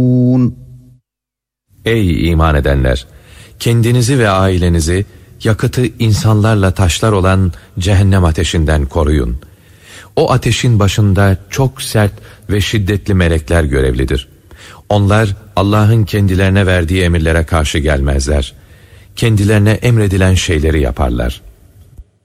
Ey iman edenler! Kendinizi ve ailenizi yakıtı insanlarla taşlar olan cehennem ateşinden koruyun. O ateşin başında çok sert ve şiddetli melekler görevlidir. Onlar Allah'ın kendilerine verdiği emirlere karşı gelmezler. Kendilerine emredilen şeyleri yaparlar.